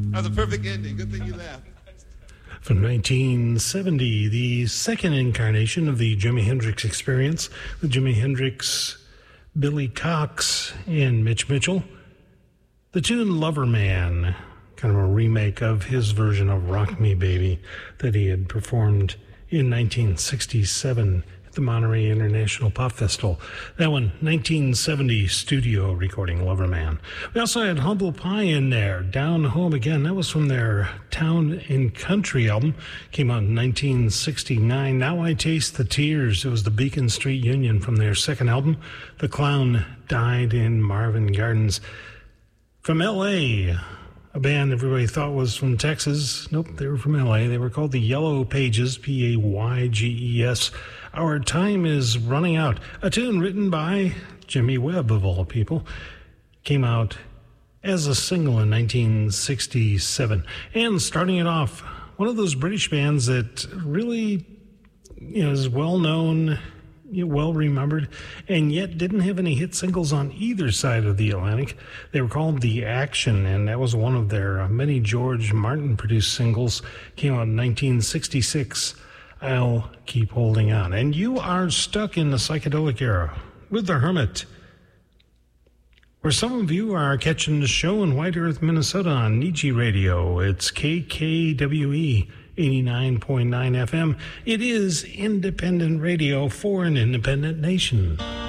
That's a perfect ending. Good thing you laughed. From 1970, the second incarnation of the Jimi Hendrix Experience with Jimi Hendrix, Billy Cox, and Mitch Mitchell. The tune Lover Man, kind of a remake of his version of Rock Me Baby that he had performed in 1967 at the Monterey International Pop Festival. That one, 1970 studio recording, Lover Man. We also had Humble Pie in there, Down Home Again. That was from their Town and Country album. Came out in 1969. Now I Taste the Tears. It was the Beacon Street Union from their second album. The Clown Died in Marvin Gardens. From L.A., a band everybody thought was from Texas. Nope, they were from L.A. They were called the Yellow Pages, Payges. Our Time is Running Out. A tune written by Jimmy Webb, of all people. Came out as a single in 1967. And starting it off, one of those British bands that really is well-known, well-remembered, and yet didn't have any hit singles on either side of the Atlantic. They were called The Action, and that was one of their many George Martin-produced singles. Came out in 1966. I'll Keep Holding On. And you are stuck in the psychedelic era with The Hermit, where some of you are catching the show in White Earth, Minnesota on Nietzsche Radio. It's KKWE 89.9 FM. It is independent radio for an independent nation.